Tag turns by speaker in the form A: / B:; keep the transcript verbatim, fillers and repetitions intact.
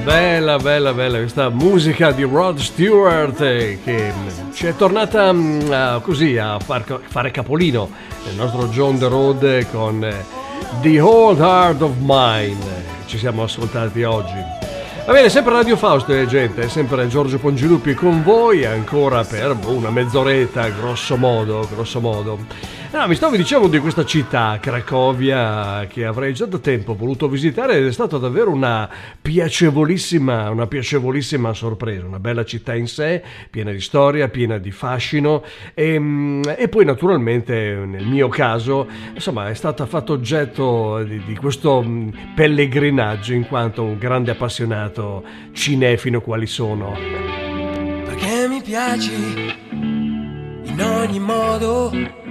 A: Bella, bella, bella questa musica di Rod Stewart eh, che ci è tornata uh, così a far, fare capolino nel nostro John the Road con eh, The Old Heart of Mine. Ci siamo ascoltati oggi. Va bene, sempre Radio Fausto, eh, gente, sempre Giorgio Pongiluppi con voi ancora per una mezz'oretta, grosso modo, grosso modo. No, mi stavo dicendo di questa città, Cracovia, che avrei già da tempo voluto visitare ed è stata davvero una piacevolissima, una piacevolissima sorpresa, una bella città in sé, piena di storia, piena di fascino e, e poi naturalmente nel mio caso, insomma, è stata fatta oggetto di, di questo pellegrinaggio in quanto un grande appassionato cinefilo quali sono.
B: Perché mi piaci in ogni modo.